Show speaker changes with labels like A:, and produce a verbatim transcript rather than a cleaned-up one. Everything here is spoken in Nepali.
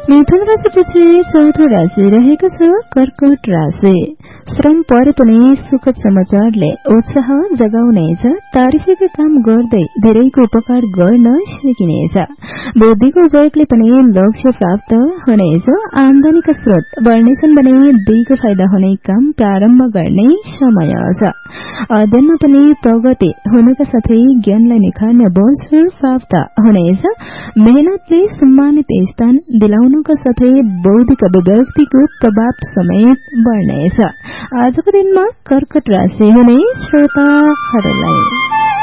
A: मिथुन राशिपछि चौथो राशि रहेको छ कर्कट राशि। श्रम परे पनि सुखद समाचारले उत्साह जगाउनेछ। तारिफेको काम गर्दै धेरैको उपकार गर्न सकिनेछ। बुद्धिको उपयोगले पनि लक्ष्य प्राप्त हुनेछ। आमदानीका स्रोत बढ्नेछन् भने दुईको फाइदा हुने काम प्रारम्भ गर्ने समय छ। अध्ययनमा पनि प्रगति हुनका साथै ज्ञानलाई निखार्ने अवसर प्राप्त हुनेछ। मेहनतले सम्मानित स्थान दिलाउनका साथै बौद्धिक अभिव्यक्तिको प्रभाव समेत बढ्नेछ। आजको दिनमा कर्कट राशि हुने श्रोताहरूलाई